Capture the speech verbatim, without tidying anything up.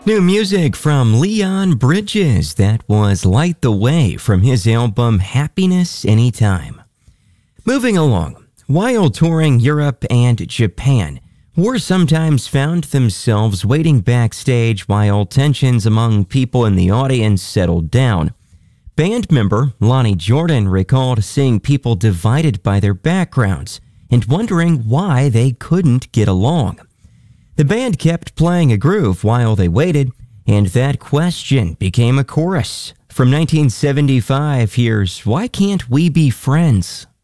New music from Leon Bridges. That was Light the Way from his album Happiness Anytime. Moving along, while touring Europe and Japan, War sometimes found themselves waiting backstage while tensions among people in the audience settled down. Band member Lonnie Jordan recalled seeing people divided by their backgrounds and wondering why they couldn't get along. The band kept playing a groove while they waited, and that question became a chorus. From nineteen seventy-five, here's Why Can't We Be Friends?